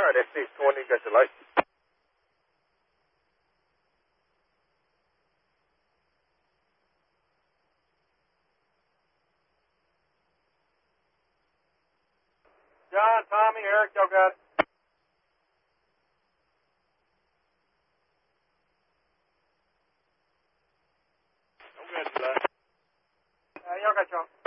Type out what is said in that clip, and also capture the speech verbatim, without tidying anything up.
Alright, S six twenty, got your light. John, Tommy, Eric, y'all got it. I'm good, July. Uh, y'all got y'all.